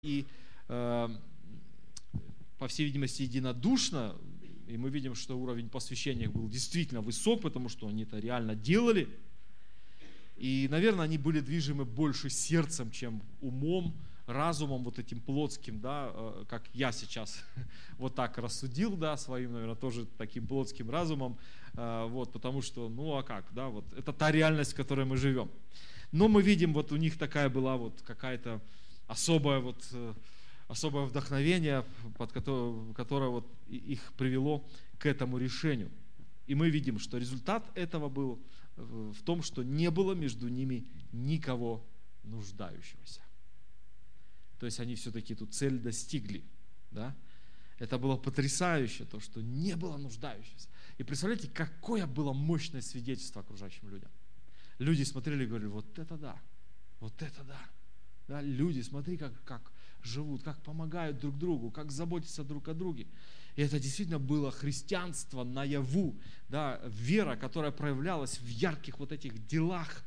и, по всей видимости, единодушно, и мы видим, что уровень посвящения был действительно высок, потому что они это реально делали. И, наверное, они были движимы больше сердцем, чем умом, разумом вот этим плотским, да, как я сейчас вот так рассудил, да, своим, наверное, тоже таким плотским разумом, вот, потому что, ну а как, да, вот, это та реальность, в которой мы живем. Но мы видим, вот у них такая была вот какая-то особое вдохновение, которое вот их привело к этому решению. И мы видим, что результат этого был в том, что не было между ними никого нуждающегося. То есть они все-таки эту цель достигли. Да? Это было потрясающе, то, что не было нуждающихся. И представляете, какое было мощное свидетельство окружающим людям. Люди смотрели и говорили, вот это да, вот это да. Да, люди, смотри, как живут, как помогают друг другу, как заботятся друг о друге. И это действительно было христианство наяву, да, вера, которая проявлялась в ярких вот этих делах.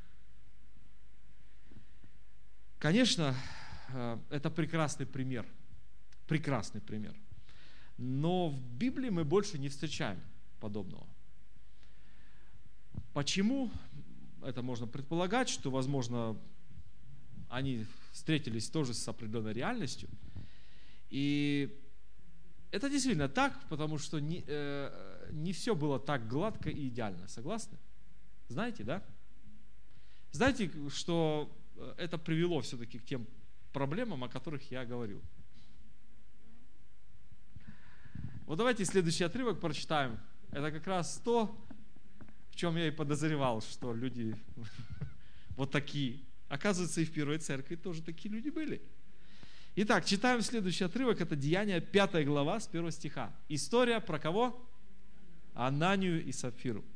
Конечно, это прекрасный пример, но в Библии мы больше не встречаем подобного. Почему? Это можно предполагать, что, возможно, они встретились тоже с определенной реальностью. И это действительно так, потому что не все было так гладко и идеально. Согласны? Знаете, да? Знаете, что это привело все-таки к тем проблемам, о которых я говорил. Вот давайте следующий отрывок прочитаем. Это как раз то, в чем я и подозревал, что люди вот такие. Оказывается, и в первой церкви тоже такие люди были. Итак, читаем следующий отрывок. Это Деяния, 5 глава, с 1 стиха. История про кого? Ананию и Сапфиру.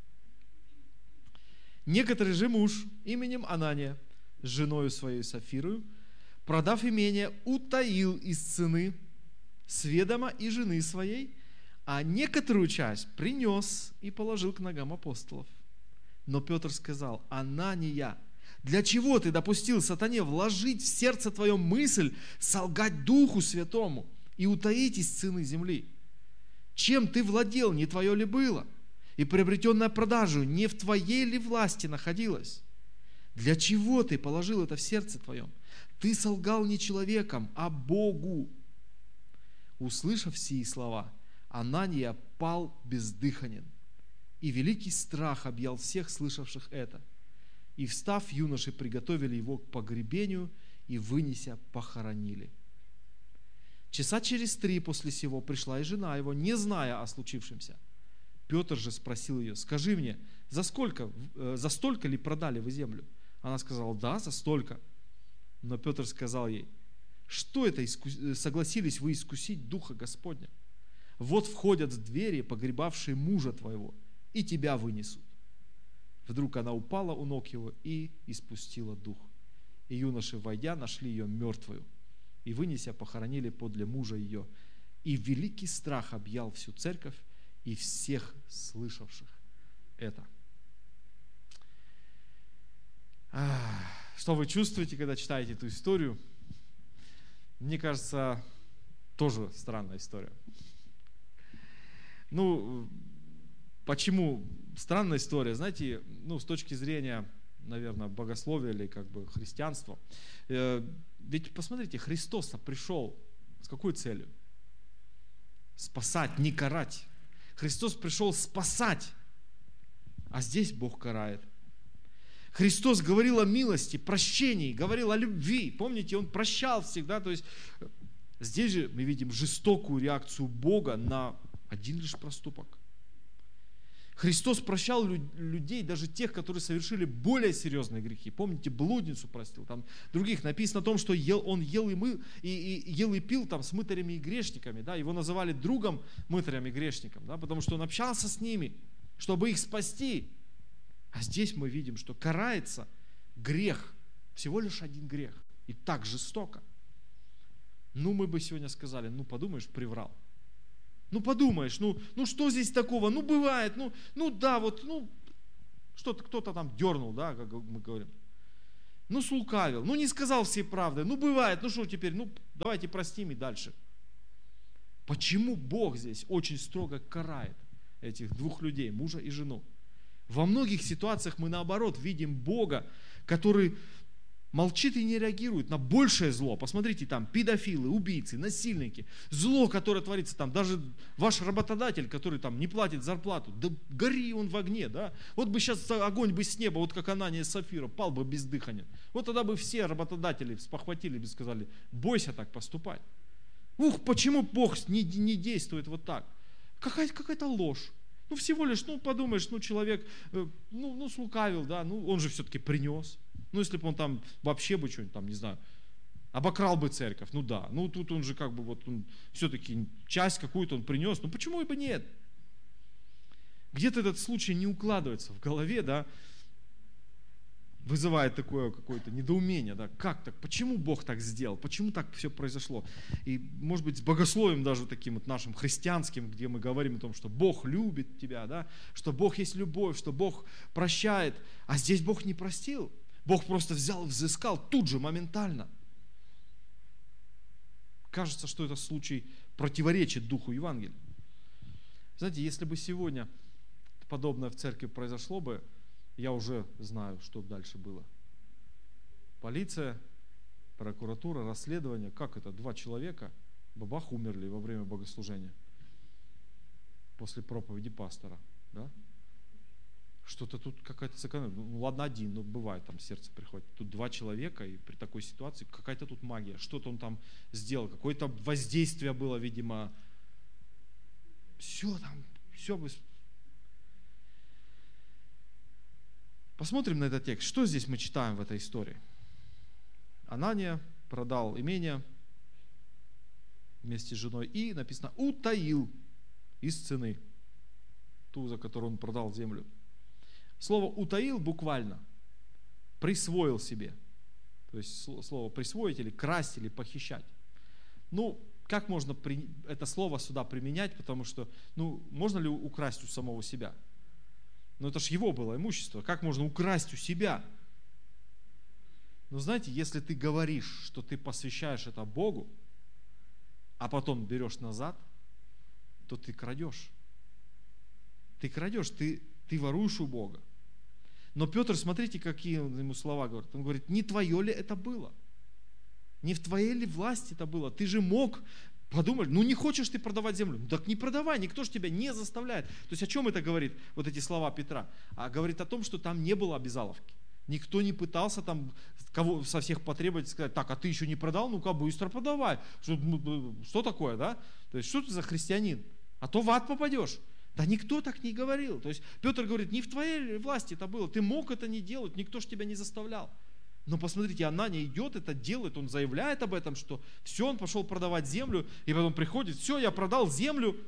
Некоторый же муж именем Анания с женою своей Сапфирою, продав имение, утаил из цены сведома и жены своей, а некоторую часть принес и положил к ногам апостолов. Но Петр сказал: Анания, для чего ты допустил сатане вложить в сердце твое мысль солгать Духу Святому и утаить из цены земли? Чем ты владел, не твое ли было? И приобретенное продажу не в твоей ли власти находилось? Для чего ты положил это в сердце твоем? Ты солгал не человеком, а Богу. Услышав сии слова, Анания пал бездыханен, и великий страх объял всех слышавших это. И, встав, юноши приготовили его к погребению и, вынеся, похоронили. Часа через 3 после сего пришла и жена его, не зная о случившемся. Петр же спросил ее: скажи мне, за столько ли продали вы землю? Она сказала: да, за столько. Но Петр сказал ей: что это согласились вы искусить Духа Господня? Вот входят в двери погребавшие мужа твоего, и тебя вынесут. Вдруг она упала у ног его и испустила дух. И юноши, войдя, нашли ее мертвую, и, вынеся, похоронили подле мужа ее. И великий страх объял всю церковь и всех слышавших это. Что вы чувствуете, когда читаете эту историю? Мне кажется, тоже странная история. Почему странная история? Знаете, с точки зрения, наверное, богословия или христианства. Ведь посмотрите, Христос пришел с какой целью? Спасать, не карать. Христос пришел спасать, а здесь Бог карает. Христос говорил о милости, прощении, говорил о любви. Помните, Он прощал всегда. То есть здесь же мы видим жестокую реакцию Бога на один лишь проступок. Христос прощал людей, даже тех, которые совершили более серьезные грехи. Помните, блудницу простил, там других. Написано о том, что Он ел и пил там с мытарями и грешниками. Да? Его называли другом мытарям и грешникам, да? Потому что Он общался с ними, чтобы их спасти. А здесь мы видим, что карается грех, всего лишь один грех. И так жестоко. Мы бы сегодня сказали: подумаешь, приврал. Подумаешь, что здесь такого? Бывает, что-то кто-то там дернул, да, как мы говорим. Слукавил, не сказал всей правды, бывает, что теперь, давайте простим и дальше. Почему Бог здесь очень строго карает этих двух людей, мужа и жену? Во многих ситуациях мы наоборот видим Бога, который молчит и не реагирует на большее зло. Посмотрите, там педофилы, убийцы, насильники. Зло, которое творится там. Даже ваш работодатель, который там не платит зарплату. Да гори он в огне, да. Вот бы сейчас огонь бы с неба, вот как Анания с Сафира, пал бы без дыхания. Вот тогда бы все работодатели спохватили бы, сказали, бойся так поступать. Ух, почему Бог не действует вот так? Какая-то ложь. Ну всего лишь, подумаешь, человек, слукавил, да, он же все-таки принес. Если бы он там вообще бы что-нибудь там, не знаю, обокрал бы церковь, да. Тут он же как бы он все-таки часть какую-то он принес, почему бы нет? Где-то этот случай не укладывается в голове, да, вызывает такое какое-то недоумение, да, как так, почему Бог так сделал, почему так все произошло? И, может быть, с богословием даже таким вот нашим христианским, где мы говорим о том, что Бог любит тебя, да, что Бог есть любовь, что Бог прощает, а здесь Бог не простил. Бог просто взял и взыскал тут же, моментально. Кажется, что это случай противоречит духу Евангелия. Знаете, если бы сегодня подобное в церкви произошло бы, я уже знаю, что дальше было. Полиция, прокуратура, расследование. Как это? 2 человека, бабах, умерли во время богослужения. После проповеди пастора. Да? Что-то тут какая-то сэкономия. Ладно, один, но бывает, там сердце приходит. Тут 2 человека, и при такой ситуации какая-то тут магия. Что-то он там сделал, какое-то воздействие было, видимо. Все там, все. Посмотрим на этот текст. Что здесь мы читаем в этой истории? Анания продал имение вместе с женой и, написано, утаил из цены ту, за которую он продал землю. Слово «утаил» буквально присвоил себе. То есть слово «присвоить» или «красть» или «похищать». Как можно это слово сюда применять, потому что, можно ли украсть у самого себя? Это ж его было имущество. Как можно украсть у себя? Знаете, если ты говоришь, что ты посвящаешь это Богу, а потом берешь назад, то ты крадешь. Ты крадешь, ты воруешь у Бога. Но Петр, смотрите, какие он ему слова говорит. Он говорит, не твое ли это было? Не в твоей ли власти это было? Ты же мог подумать, не хочешь ты продавать землю? Так не продавай, никто же тебя не заставляет. То есть о чем это говорит, вот эти слова Петра? А говорит о том, что там не было обязаловки. Никто не пытался там кого со всех потребовать, сказать, так, а ты еще не продал, ну-ка быстро продавай. Что такое, да? То есть что ты за христианин? А то в ад попадешь. Да никто так не говорил. То есть Петр говорит, не в твоей власти это было, ты мог это не делать, никто же тебя не заставлял. Но посмотрите, Анания идет, это делает, он заявляет об этом, что все, он пошел продавать землю, и потом приходит, все, я продал землю.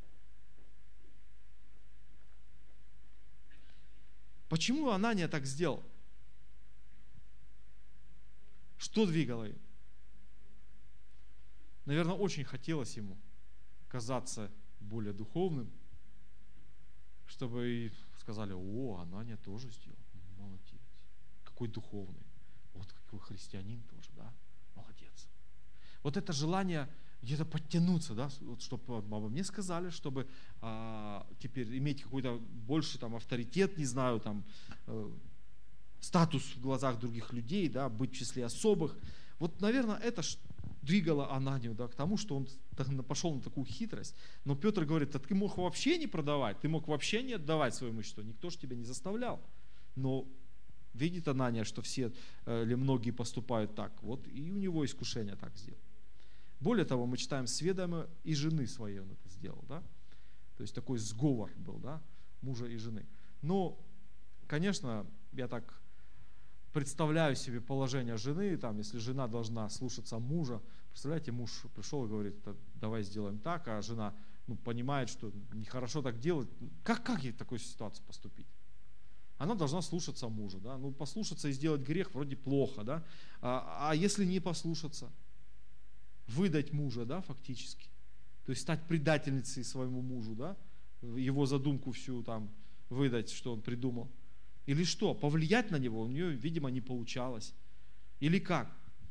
Почему Анания так сделал? Что двигало им? Наверное, очень хотелось ему казаться более духовным, чтобы и сказали, Анания тоже сделал, молодец, какой духовный. Вот какой христианин тоже, да, молодец. Вот это желание где-то подтянуться, да, вот, чтобы обо мне сказали, чтобы теперь иметь какой-то больше там авторитет, не знаю, там статус в глазах других людей, да, быть в числе особых. Вот, наверное, это двигало Ананию, да, к тому, что он пошел на такую хитрость. Но Петр говорит, ты мог вообще не продавать, ты мог вообще не отдавать свое имущество, никто же тебя не заставлял. Но видит Анания, что все или многие поступают так, вот и у него искушение так сделал. Более того, мы читаем, с ведома и жены своей он это сделал, да? То есть такой сговор был, да, мужа и жены. Но, конечно, я так представляю себе положение жены, там, если жена должна слушаться мужа, представляете, муж пришел и говорит, давай сделаем так, а жена понимает, что нехорошо так делать. Как ей в такой ситуации поступить? Она должна слушаться мужа, да? Послушаться и сделать грех вроде плохо, да? А если не послушаться? Выдать мужа, да, фактически. То есть стать предательницей своему мужу, да? Его задумку всю там выдать, что он придумал. Или что? Повлиять на него у нее, видимо, не получалось. Или как?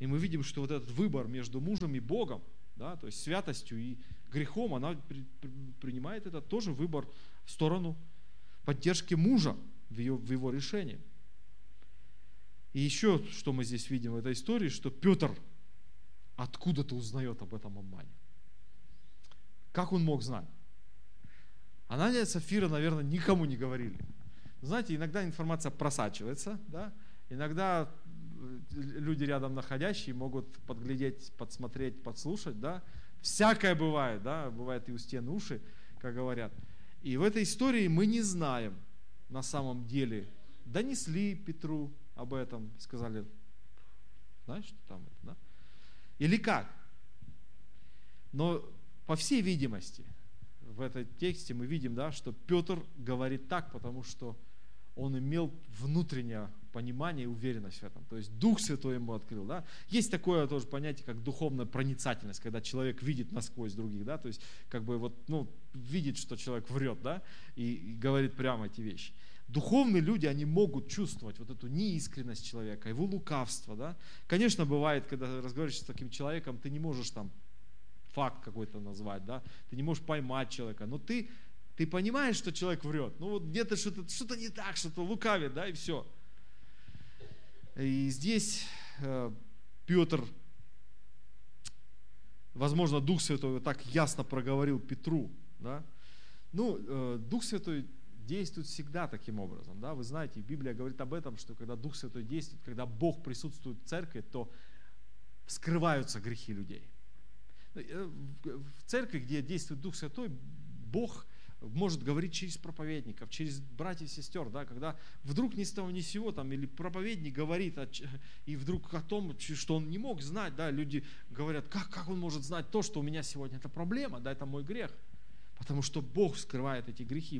И мы видим, что вот этот выбор между мужем и Богом, да, то есть святостью и грехом, она принимает это тоже выбор в сторону поддержки мужа в его решении. И еще, что мы здесь видим в этой истории, что Петр откуда-то узнает об этом обмане. Как он мог знать? Анания и Сафира, наверное, никому не говорили. Знаете, иногда информация просачивается, да? Иногда люди рядом находящие могут подглядеть, подсмотреть, подслушать, да? Всякое бывает, да? Бывает и у стен уши, как говорят. И в этой истории мы не знаем, на самом деле, донесли Петру об этом, сказали, знаешь, что там это, да? Или как? Но, по всей видимости, в этом тексте мы видим, да, что Петр говорит так, потому что он имел внутреннее понимание и уверенность в этом. То есть Дух Святой ему открыл. Да? Есть такое тоже понятие, как духовная проницательность, когда человек видит насквозь других, да? То есть как бы вот, видит, что человек врет, да? и говорит прямо эти вещи. Духовные люди, они могут чувствовать вот эту неискренность человека, его лукавство. Да? Конечно, бывает, когда разговариваешь с таким человеком, ты не можешь там факт какой-то назвать, да? Ты не можешь поймать человека, но ты понимаешь, что человек врет. Ну вот где-то что-то не так, что-то лукавит, да, и все. И здесь Петр, возможно, Дух Святой так ясно проговорил Петру, да? Дух Святой действует всегда таким образом, да? Вы знаете, Библия говорит об этом, что когда Дух Святой действует, когда Бог присутствует в церкви, то вскрываются грехи людей. В церкви, где действует Дух Святой, Бог может говорить через проповедников, через братьев и сестер, да, когда вдруг ни с того ни с сего, там, или проповедник говорит, и вдруг о том, что он не мог знать, да, люди говорят, как он может знать то, что у меня сегодня это проблема, да, это мой грех, потому что Бог скрывает эти грехи,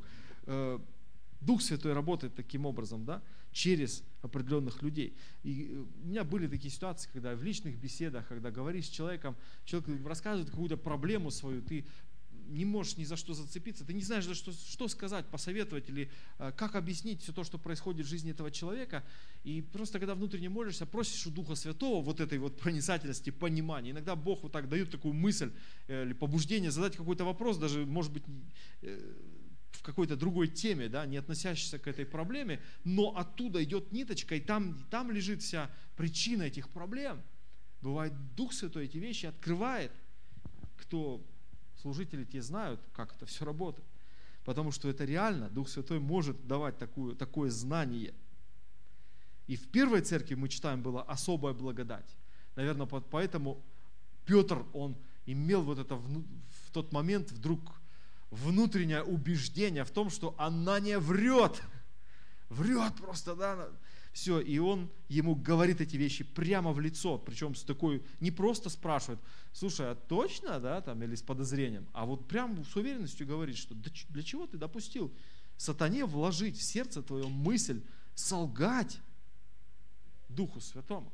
Дух Святой работает таким образом, да, через определенных людей. И у меня были такие ситуации, когда в личных беседах, когда говоришь с человеком, человек рассказывает какую-то проблему свою, ты не можешь ни за что зацепиться, ты не знаешь, что сказать, посоветовать или как объяснить все то, что происходит в жизни этого человека. И просто когда внутренне молишься, просишь у Духа Святого вот этой вот проницательности, понимания. Иногда Бог вот так дает такую мысль или побуждение задать какой-то вопрос, даже, может быть, в какой-то другой теме, да, не относящейся к этой проблеме, но оттуда идет ниточка, и там лежит вся причина этих проблем. Бывает, Дух Святой эти вещи открывает. Кто служители, те знают, как это все работает. Потому что это реально, Дух Святой может давать такое знание. И в первой церкви, мы читаем, была особая благодать. Наверное, поэтому Петр, он имел вот это в тот момент вдруг внутреннее убеждение в том, что Анания врет. Врет просто, да. Все, и он ему говорит эти вещи прямо в лицо, причем с такой, не просто спрашивает, слушай, а точно, да, там, или с подозрением, а вот прям с уверенностью говорит, что для чего ты допустил сатане вложить в сердце твою мысль, солгать Духу Святому.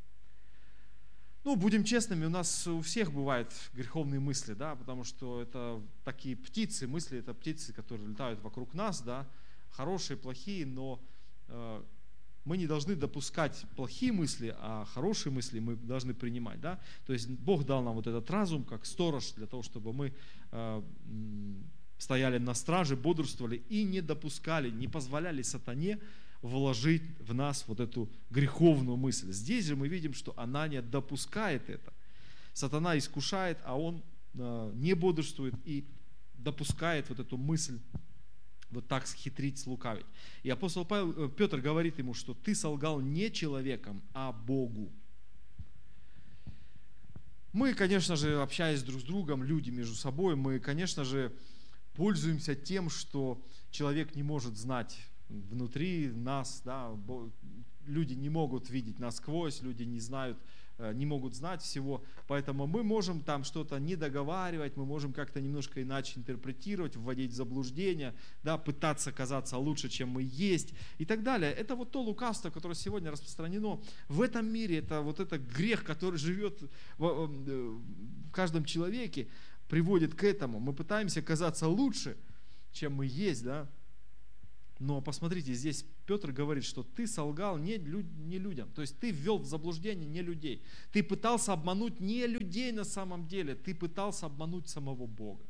Будем честными, у нас у всех бывают греховные мысли, да, потому что это такие птицы, мысли, это птицы, которые летают вокруг нас, да, хорошие, плохие, но мы не должны допускать плохие мысли, а хорошие мысли мы должны принимать, да. То есть Бог дал нам вот этот разум, как сторож, для того, чтобы мы стояли на страже, бодрствовали и не допускали, не позволяли сатане вложить в нас вот эту греховную мысль. Здесь же мы видим, что Анания допускает это. Сатана искушает, а он не бодрствует и допускает вот эту мысль вот так схитрить, слукавить. И апостол Петр говорит ему, что ты солгал не человеком, а Богу. Мы, конечно же, общаясь друг с другом, люди между собой, мы, конечно же, пользуемся тем, что человек не может знать внутри нас, да, люди не могут видеть насквозь, люди не знают, не могут знать всего, поэтому мы можем там что-то не договаривать, мы можем как-то немножко иначе интерпретировать, вводить в заблуждение, да, пытаться казаться лучше, чем мы есть и так далее. Это вот то лукавство, которое сегодня распространено в этом мире, это вот этот грех, который живет в каждом человеке, приводит к этому. Мы пытаемся казаться лучше, чем мы есть, да. Но посмотрите, здесь Петр говорит, что ты солгал не людям. То есть ты ввел в заблуждение не людей. Ты пытался обмануть не людей на самом деле, ты пытался обмануть самого Бога.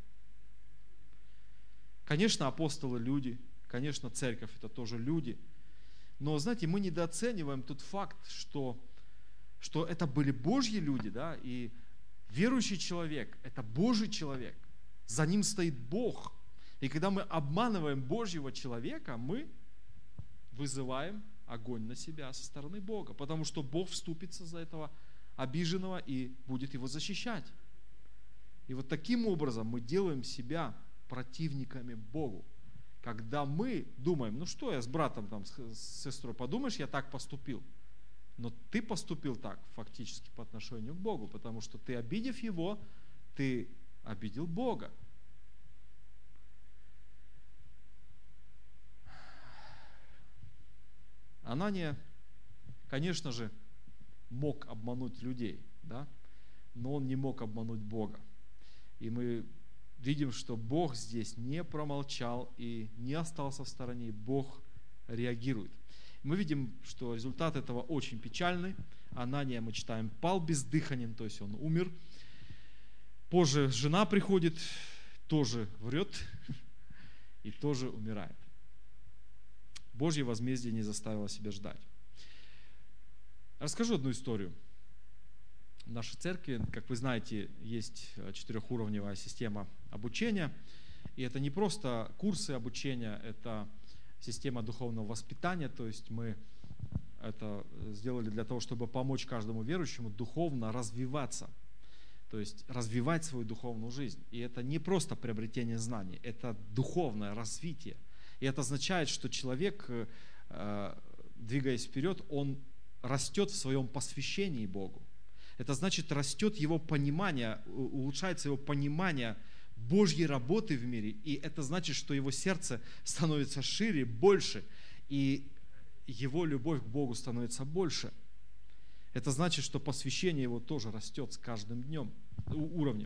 Конечно, апостолы люди, конечно, церковь это тоже люди. Но, знаете, мы недооцениваем тот факт, что это были Божьи люди, да, и верующий человек – это Божий человек. За ним стоит Бог. И когда мы обманываем Божьего человека, мы вызываем огонь на себя со стороны Бога, потому что Бог вступится за этого обиженного и будет его защищать. И вот таким образом мы делаем себя противниками Богу. Когда мы думаем, ну что я с братом, там, с сестрой, подумаешь, я так поступил. Но ты поступил так фактически по отношению к Богу, потому что ты, обидев его, ты обидел Бога. Анания, конечно же, мог обмануть людей, да? Но он не мог обмануть Бога. И мы видим, что Бог здесь не промолчал и не остался в стороне, Бог реагирует. Мы видим, что результат этого очень печальный. Анания, мы читаем, пал бездыханен, то есть он умер. Позже жена приходит, тоже врет и тоже умирает. Божье возмездие не заставило себя ждать. Расскажу одну историю. В нашей церкви, как вы знаете, есть 4-уровневая система обучения. И это не просто курсы обучения, это система духовного воспитания. То есть мы это сделали для того, чтобы помочь каждому верующему духовно развиваться. То есть развивать свою духовную жизнь. И это не просто приобретение знаний, это духовное развитие. И это означает, что человек, двигаясь вперед, он растет в своем посвящении Богу. Это значит, растет его понимание, улучшается его понимание Божьей работы в мире. И это значит, что его сердце становится шире, больше. И его любовь к Богу становится больше. Это значит, что посвящение его тоже растет с каждым днем, уровнем.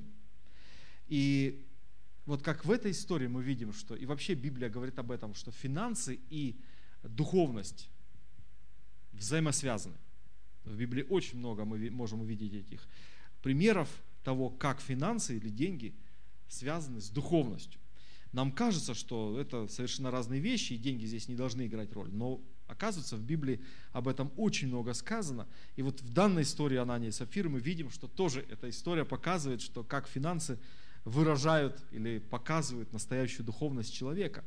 И вот как в этой истории мы видим, что, и вообще Библия говорит об этом, что финансы и духовность взаимосвязаны. В Библии очень много мы можем увидеть этих примеров того, как финансы или деньги связаны с духовностью. Нам кажется, что это совершенно разные вещи, и деньги здесь не должны играть роль. Но оказывается, в Библии об этом очень много сказано. И вот в данной истории Анании и Сапфиры мы видим, что тоже эта история показывает, что как финансы выражают или показывают настоящую духовность человека.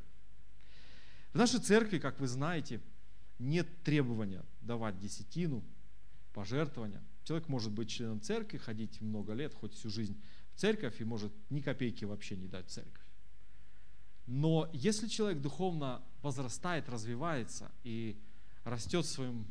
В нашей церкви, как вы знаете, нет требования давать десятину, пожертвования. Человек может быть членом церкви, ходить много лет, хоть всю жизнь в церковь, и может ни копейки вообще не дать в церковь. Но если человек духовно возрастает, развивается и растет в своем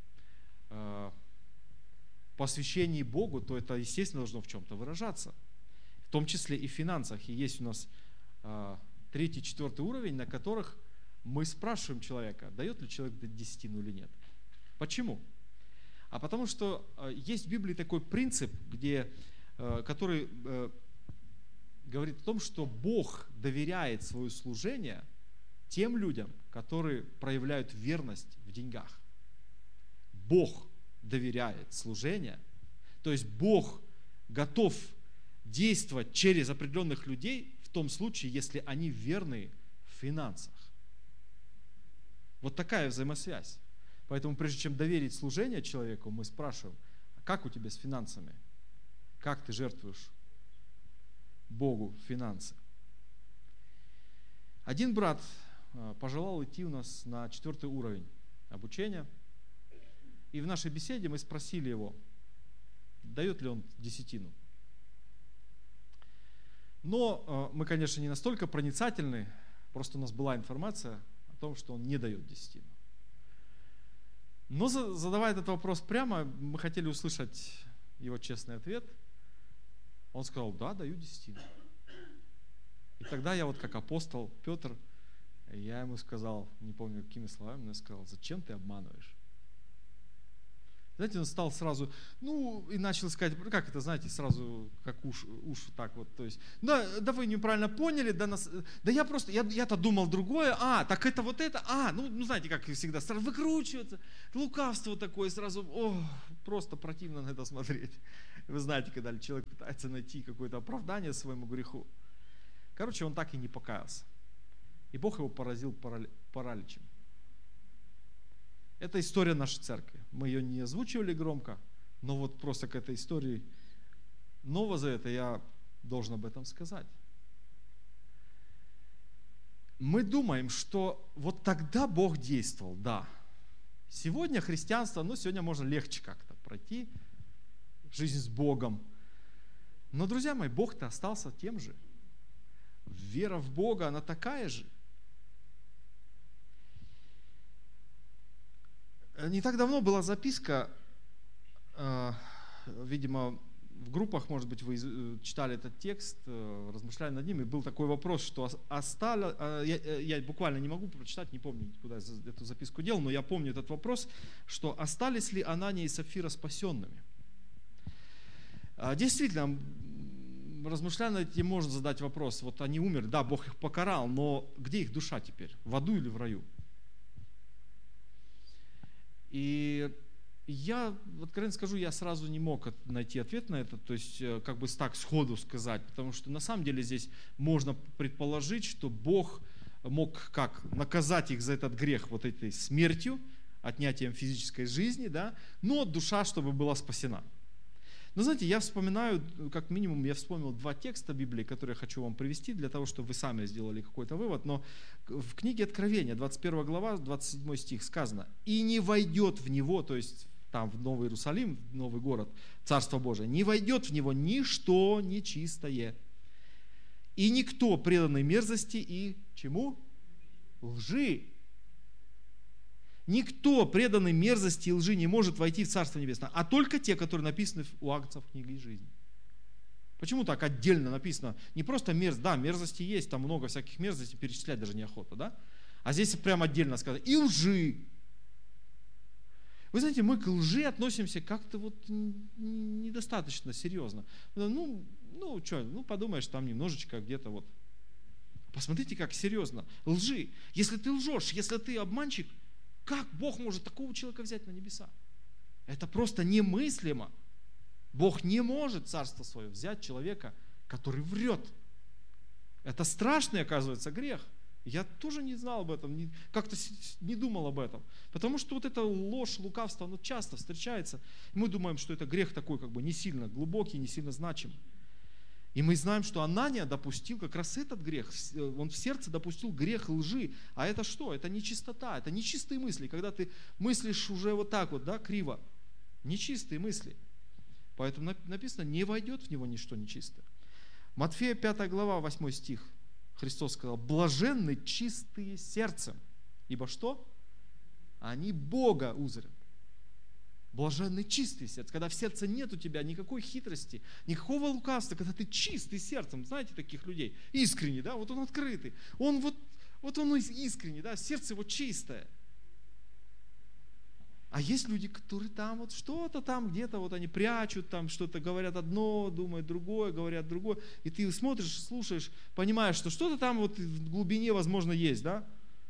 посвящении Богу, то это, естественно, должно в чем-то выражаться. В том числе и в финансах. И есть у нас 3-4 уровень, на которых мы спрашиваем человека, дает ли человек десятину или нет. Почему? А потому что есть в Библии такой принцип, который говорит о том, что Бог доверяет свое служение тем людям, которые проявляют верность в деньгах. Бог доверяет служение, то есть Бог готов действовать через определенных людей в том случае, если они верны в финансах. Вот такая взаимосвязь. Поэтому прежде чем доверить служение человеку, мы спрашиваем, как у тебя с финансами? Как ты жертвуешь Богу финансы? Один брат пожелал идти у нас на 4 уровень обучения. И в нашей беседе мы спросили его, дает ли он десятину. Но мы, конечно, не настолько проницательны, просто у нас была информация о том, что он не дает десятину. Но задавая этот вопрос прямо, мы хотели услышать его честный ответ. Он сказал, да, даю десятину. И тогда я вот как апостол Петр, я ему сказал, не помню какими словами, но я сказал, зачем ты обманываешь? Знаете, он стал сразу, и начал сказать, как это, знаете, сразу, как уж так вот, то есть, да вы неправильно поняли, я-то думал другое, так это вот это, знаете, как всегда, сразу выкручиваться, лукавство такое, сразу, просто противно на это смотреть. Вы знаете, когда человек пытается найти какое-то оправдание своему греху. Короче, он так и не покаялся. И Бог его поразил параличем. Это история нашей церкви. Мы ее не озвучивали громко, но вот просто к этой истории Нового Завета я должен об этом сказать. Мы думаем, что вот тогда Бог действовал, да. Сегодня христианство, сегодня можно легче как-то пройти жизнь с Богом. Но, друзья мои, Бог-то остался тем же. Вера в Бога, она такая же. Не так давно была записка, видимо, в группах, может быть, вы читали этот текст, размышляли над ним, и был такой вопрос, что я буквально не могу прочитать, не помню, куда я эту записку делал, но я помню этот вопрос, что остались ли Анания и Сапфира спасенными? Действительно, размышляя над этим, можно задать вопрос, вот они умерли, да, Бог их покарал, но где их душа теперь, в аду или в раю? И я, откровенно скажу, я сразу не мог найти ответ на это, то есть как бы так сходу сказать, потому что на самом деле здесь можно предположить, что Бог мог как наказать их за этот грех вот этой смертью, отнятием физической жизни, да, но душа, чтобы была спасена. Но знаете, я вспоминаю, как минимум, я вспомнил 2 текста Библии, которые я хочу вам привести, для того, чтобы вы сами сделали какой-то вывод. Но в книге Откровения, 21 глава, 27 стих сказано: «И не войдет в него», то есть там в Новый Иерусалим, в новый город, Царство Божие, «не войдет в него ничто нечистое, и никто преданной мерзости и чему? Лжи». Никто, преданный мерзости и лжи, не может войти в Царство Небесное, а только те, которые написаны у Агнца в книге жизни. Почему так отдельно написано? Не просто мерзость, да, мерзости есть, там много всяких мерзостей, перечислять даже неохота, да? А здесь прямо отдельно сказано, и лжи. Вы знаете, мы к лжи относимся как-то вот недостаточно серьезно. Подумаешь, там немножечко где-то вот. Посмотрите, как серьезно. Лжи. Если ты лжешь, если ты обманщик, как Бог может такого человека взять на небеса? Это просто немыслимо. Бог не может царство свое взять человека, который врет. Это страшный, оказывается, грех. Я тоже не знал об этом, как-то не думал об этом. Потому что вот эта ложь, лукавство, оно часто встречается. И мы думаем, что это грех такой, как бы не сильно глубокий, не сильно значимый. И мы знаем, что Анания допустил как раз этот грех. Он в сердце допустил грех лжи. А это что? Это нечистота, это нечистые мысли. Когда ты мыслишь уже вот так вот, да, криво. Нечистые мысли. Поэтому написано, не войдет в него ничто нечистое. Матфея 5 глава, 8 стих. Христос сказал: блаженны чистые сердцем, ибо что? Они Бога узрят. Блаженный чистый сердце, когда в сердце нет у тебя никакой хитрости, никакого лукавства, когда ты чистый сердцем, знаете таких людей, искренний, да, вот он открытый, он искренний, да, сердце его чистое. А есть люди, которые там вот что-то там где-то вот они прячут, там что-то говорят одно, думают другое, говорят другое, и ты смотришь, слушаешь, понимаешь, что что-то там вот в глубине, возможно, есть, да.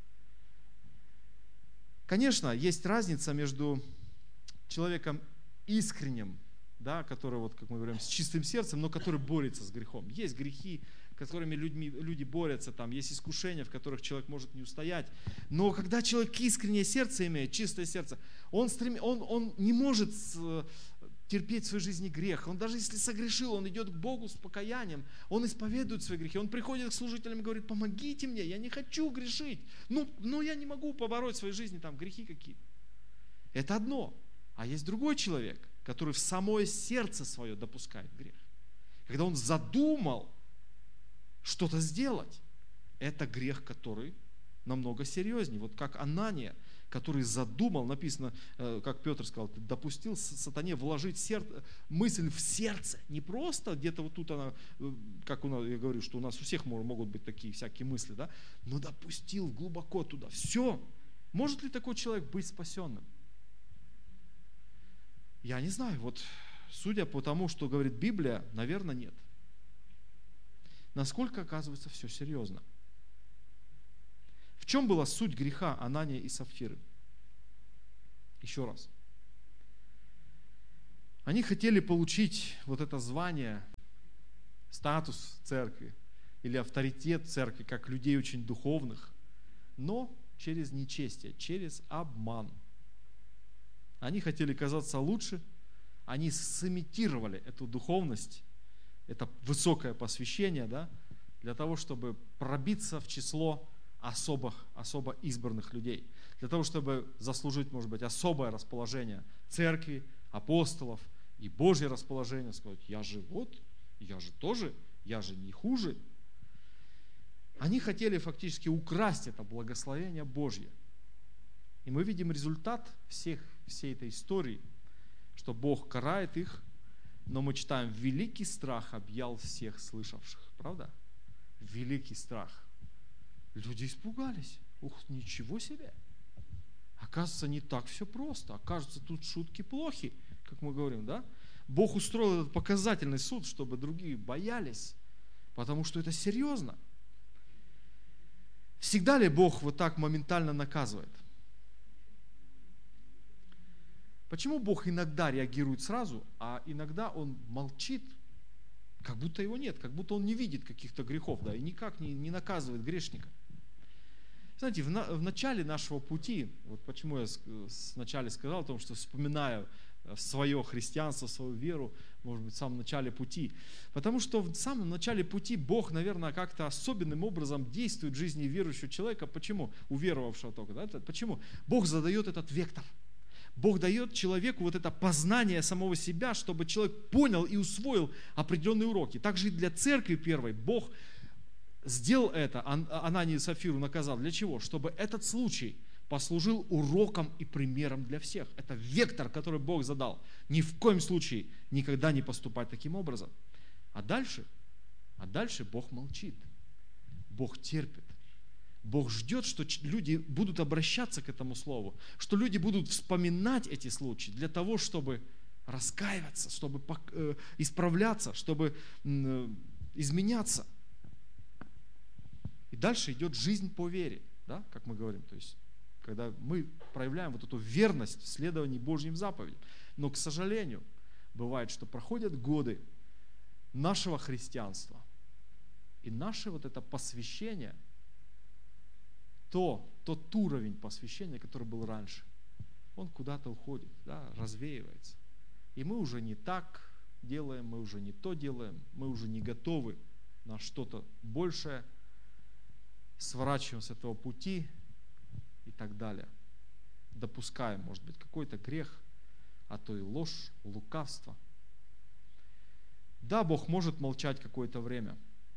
Конечно, есть разница между человеком искренним, да, который, вот, как мы говорим, с чистым сердцем, но который борется с грехом. Есть грехи, которыми люди борются, там, есть искушения, в которых человек может не устоять. Но когда человек искреннее сердце имеет, чистое сердце, он не может терпеть в своей жизни грех. Он даже если согрешил, он идет к Богу с покаянием, он исповедует свои грехи, он приходит к служителям и говорит: помогите мне, я не хочу грешить, но я не могу побороть в своей жизни там грехи какие-то. Это одно. А есть другой человек, который в самое сердце свое допускает грех. Когда он задумал что-то сделать, это грех, который намного серьезнее. Вот как Анания, который задумал, написано, как Петр сказал, допустил сатане вложить мысль в сердце. Не просто где-то вот тут она, как я говорю, что у нас у всех могут быть такие всякие мысли, да, но допустил глубоко туда. Все. Может ли такой человек быть спасенным? Я не знаю, вот судя по тому, что говорит Библия, наверное, нет. Насколько, оказывается, все серьезно. В чем была суть греха Анания и Сапфиры? Еще раз. Они хотели получить вот это звание, статус церкви или авторитет церкви, как людей очень духовных, но через нечестие, через обман. Они хотели казаться лучше, они сымитировали эту духовность, это высокое посвящение, да, для того, чтобы пробиться в число особо избранных людей, для того, чтобы заслужить, может быть, особое расположение церкви, апостолов и Божье расположение, сказать, я же тоже, я же не хуже. Они хотели фактически украсть это благословение Божье. И мы видим результат всей этой истории, что Бог карает их, но мы читаем, великий страх объял всех слышавших. Правда? Великий страх. Люди испугались. Ух, ничего себе. Оказывается, не так все просто. Оказывается, тут шутки плохи, как мы говорим, да? Бог устроил этот показательный суд, чтобы другие боялись, потому что это серьезно. Всегда ли Бог вот так моментально наказывает? Почему Бог иногда реагирует сразу, а иногда Он молчит, как будто Его нет, как будто Он не видит каких-то грехов, да, и никак не наказывает грешника? Знаете, в начале нашего пути, вот почему я вначале сказал о том, что вспоминаю свое христианство, свою веру, может быть, в самом начале пути. Потому что в самом начале пути Бог, наверное, как-то особенным образом действует в жизни верующего человека. Почему? Уверовавшего только. Да? Почему? Бог задает этот вектор. Бог дает человеку вот это познание самого себя, чтобы человек понял и усвоил определенные уроки. Также и для церкви первой Бог сделал это, Ананию и Сапфиру наказал. Для чего? Чтобы этот случай послужил уроком и примером для всех. Это вектор, который Бог задал. Ни в коем случае никогда не поступать таким образом. А дальше Бог молчит. Бог терпит. Бог ждет, что люди будут обращаться к этому слову, что люди будут вспоминать эти случаи для того, чтобы раскаиваться, чтобы исправляться, чтобы изменяться. И дальше идет жизнь по вере, да, как мы говорим, то есть когда мы проявляем вот эту верность в следовании Божьим заповедям. Но, к сожалению, бывает, что проходят годы нашего христианства, и наше вот это посвящение, тот уровень посвящения, который был раньше, он куда-то уходит, да, развеивается. И мы уже не так делаем, мы уже не то делаем, мы уже не готовы на что-то большее, сворачиваем с этого пути и так далее. Допускаем, может быть, какой-то грех, а то и ложь, лукавство. Да, Бог может молчать какое-то время,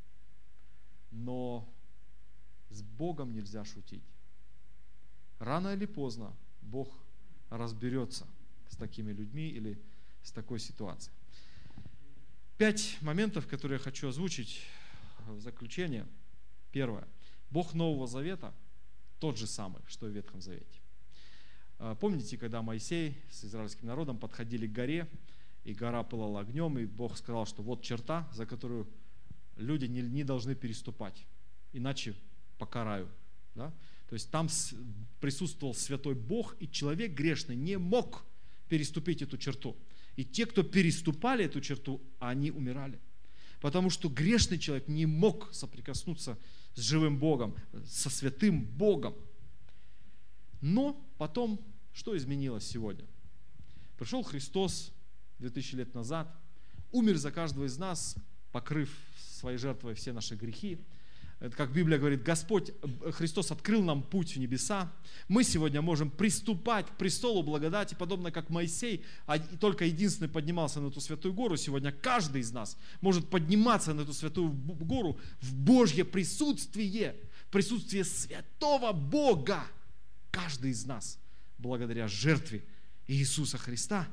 но с Богом нельзя шутить. Рано или поздно Бог разберется с такими людьми или с такой ситуацией. 5 моментов, которые я хочу озвучить в заключение. Первое. Бог Нового Завета тот же самый, что и в Ветхом Завете. Помните, когда Моисей с израильским народом подходили к горе, и гора пылала огнем, и Бог сказал, что вот черта, за которую люди не должны переступать, иначе покараю. Да? То есть там присутствовал святой Бог, и человек грешный не мог переступить эту черту. И те, кто переступали эту черту, они умирали. Потому что грешный человек не мог соприкоснуться с живым Богом, со святым Богом. Но потом, что изменилось сегодня? Пришел Христос 2000 лет назад, умер за каждого из нас, покрыв своей жертвой все наши грехи. Это, как Библия говорит, Господь, Христос открыл нам путь в небеса. Мы сегодня можем приступать к престолу благодати, подобно как Моисей, только единственный поднимался на эту святую гору. Сегодня каждый из нас может подниматься на эту святую гору в Божье присутствие, присутствие святого Бога. Каждый из нас, благодаря жертве Иисуса Христа.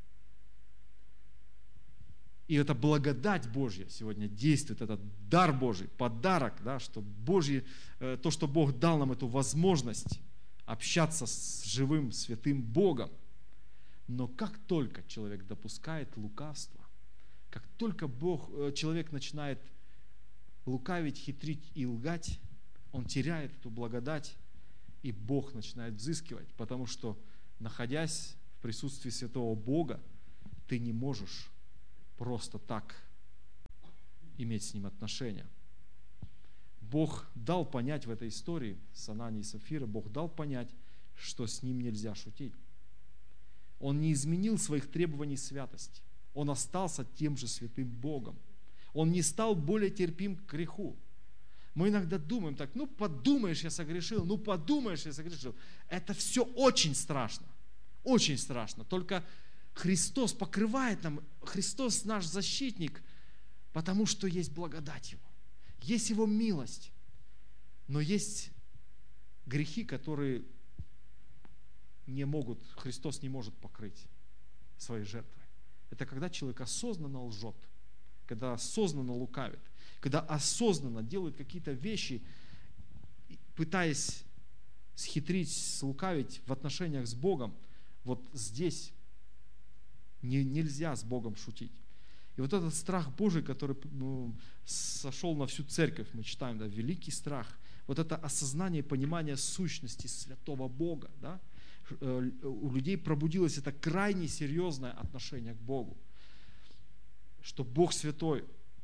И эта благодать Божья сегодня действует, этот дар Божий, подарок, да, что то, что Бог дал нам эту возможность общаться с живым, святым Богом. Но как только человек допускает лукавство, как только человек начинает лукавить, хитрить и лгать, он теряет эту благодать, и Бог начинает взыскивать, потому что, находясь в присутствии святого Бога, ты не можешь просто так иметь с Ним отношения. Бог дал понять в этой истории с Ананией и Сапфирой, Бог дал понять, что с Ним нельзя шутить. Он не изменил своих требований святости. Он остался тем же святым Богом. Он не стал более терпим к греху. Мы иногда думаем так, ну подумаешь, я согрешил, ну подумаешь, я согрешил. Это все очень страшно, очень страшно. Только Христос покрывает нам, Христос наш защитник, потому что есть благодать Его, есть Его милость. Но есть грехи, которые Христос не может покрыть своей жертвой. Это когда человек осознанно лжет, когда осознанно лукавит, когда осознанно делает какие-то вещи, пытаясь схитрить, слукавить в отношениях с Богом. Вот здесь нельзя с Богом шутить. И вот этот страх Божий, который сошел на всю церковь, мы читаем, да, великий страх, вот это осознание и понимание сущности святого Бога, да, у людей пробудилось это крайне серьезное отношение к Богу, что Бог святой.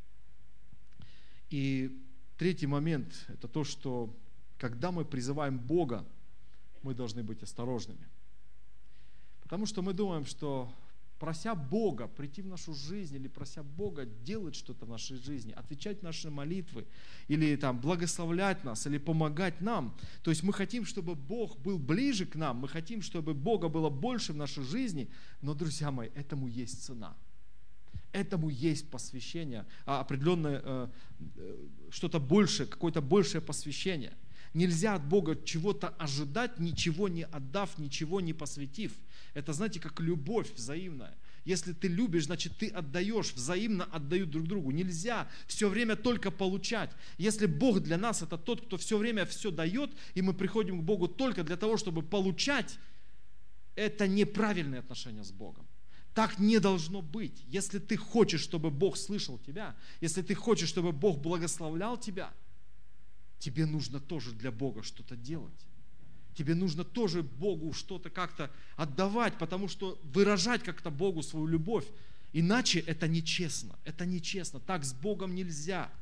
И третий момент – это то, что когда мы призываем Бога, мы должны быть осторожными. Потому что мы думаем, что прося Бога прийти в нашу жизнь, или прося Бога делать что-то в нашей жизни, отвечать на наши молитвы, или там благословлять нас, или помогать нам. То есть мы хотим, чтобы Бог был ближе к нам, мы хотим, чтобы Бога было больше в нашей жизни, но, друзья мои, этому есть цена. Этому есть посвящение, определенное что-то большее, какое-то большее посвящение. Нельзя от Бога чего-то ожидать, ничего не отдав, ничего не посвятив. Это, знаете, как любовь взаимная. Если ты любишь, значит, ты отдаешь, взаимно отдают друг другу. Нельзя все время только получать. Если Бог для нас это тот, кто все время все дает, и мы приходим к Богу только для того, чтобы получать, это неправильные отношения с Богом. Так не должно быть. Если ты хочешь, чтобы Бог слышал тебя, если ты хочешь, чтобы Бог благословлял тебя, тебе нужно тоже для Бога что-то делать. Тебе нужно тоже Богу что-то как-то отдавать, потому что выражать как-то Богу свою любовь. Иначе это нечестно. Это нечестно. Так с Богом нельзя.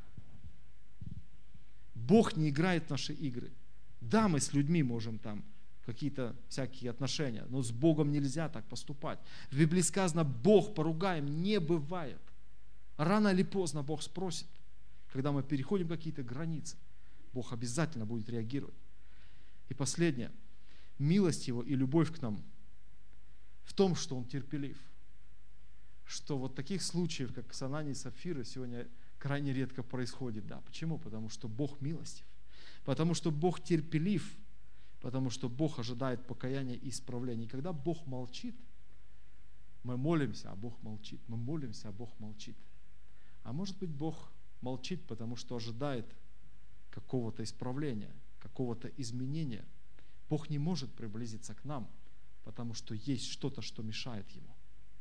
Бог не играет в наши игры. Да, мы с людьми можем там какие-то всякие отношения, но с Богом нельзя так поступать. В Библии сказано, Бог поругаем не бывает. Рано или поздно Бог спросит, когда мы переходим какие-то границы. Бог обязательно будет реагировать. И последнее. Милость Его и любовь к нам в том, что Он терпелив. Что вот таких случаев, как с Ананией и Сапфирой, сегодня крайне редко происходит. Да. Почему? Потому что Бог милостив. Потому что Бог терпелив. Потому что Бог ожидает покаяния и исправления. И когда Бог молчит, мы молимся, а Бог молчит. Мы молимся, а Бог молчит. А может быть, Бог молчит, потому что ожидает какого-то исправления, какого-то изменения. Бог не может приблизиться к нам, потому что есть что-то, что мешает Ему.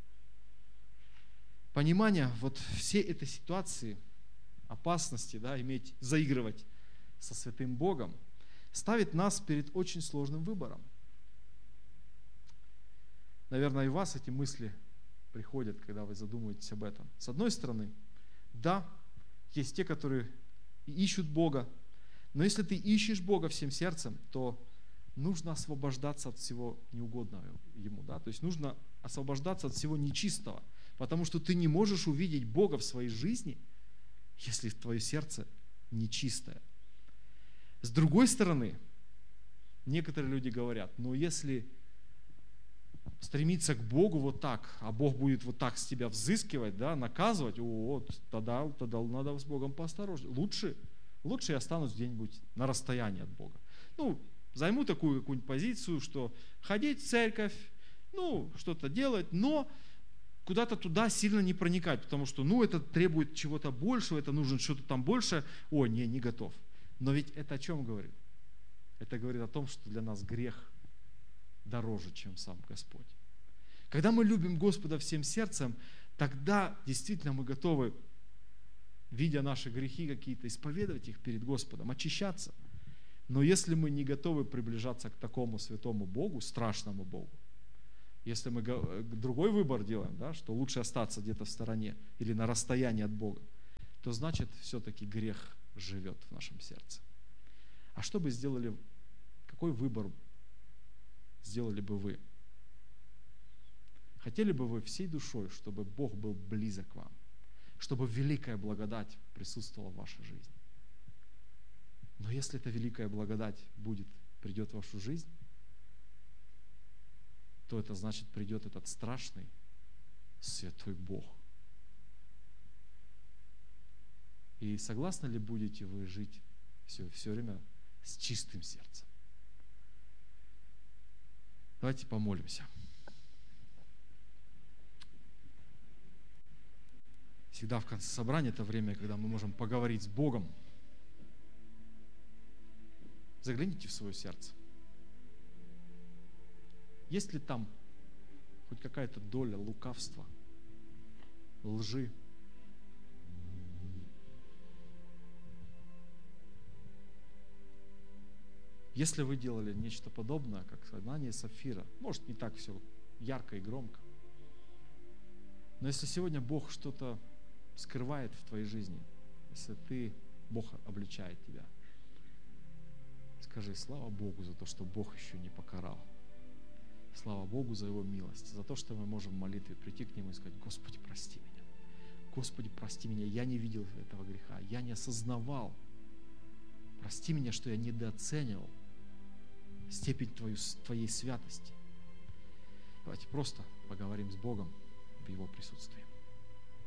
Понимание вот всей этой ситуации, опасности, да, заигрывать со святым Богом, ставит нас перед очень сложным выбором. Наверное, и у вас эти мысли приходят, когда вы задумываетесь об этом. С одной стороны, да, есть те, которые ищут Бога, но если ты ищешь Бога всем сердцем, то нужно освобождаться от всего неугодного Ему. Да? То есть нужно освобождаться от всего нечистого, потому что ты не можешь увидеть Бога в своей жизни, если твое сердце нечистое. С другой стороны, некоторые люди говорят, но если стремиться к Богу вот так, а Бог будет вот так с тебя взыскивать, да, наказывать, тогда надо с Богом поосторожнее. Лучше я останусь где-нибудь на расстоянии от Бога. Займу такую какую-нибудь позицию, что ходить в церковь, что-то делать, но куда-то туда сильно не проникать, потому что, это требует чего-то большего, это нужно что-то там больше. Не готов. Но ведь это о чем говорит? Это говорит о том, что для нас грех дороже, чем сам Господь. Когда мы любим Господа всем сердцем, тогда действительно мы готовы, видя наши грехи какие-то, исповедовать их перед Господом, очищаться. Но если мы не готовы приближаться к такому святому Богу, страшному Богу, если мы другой выбор делаем, да, что лучше остаться где-то в стороне или на расстоянии от Бога, то значит все-таки грех живет в нашем сердце. А что бы сделали, какой выбор сделали бы вы? Хотели бы вы всей душой, чтобы Бог был близок к вам, чтобы великая благодать присутствовала в вашей жизни? Но если эта великая благодать придет в вашу жизнь, то это значит, придет этот страшный, святой Бог. И согласны ли будете вы жить все время с чистым сердцем? Давайте помолимся. Всегда в конце собрания это время, когда мы можем поговорить с Богом. Загляните в свое сердце. Есть ли там хоть какая-то доля лукавства, лжи? Если вы делали нечто подобное, как Анания и Сапфира, может, не так все ярко и громко, но если сегодня Бог что-то скрывает в твоей жизни, если Бог обличает тебя, скажи: слава Богу за то, что Бог еще не покарал. Слава Богу за Его милость, за то, что мы можем в молитве прийти к Нему и сказать: Господи, прости меня. Господи, прости меня, я не видел этого греха, я не осознавал. Прости меня, что я недооценивал степень Твоей святости. Давайте просто поговорим с Богом в Его присутствии.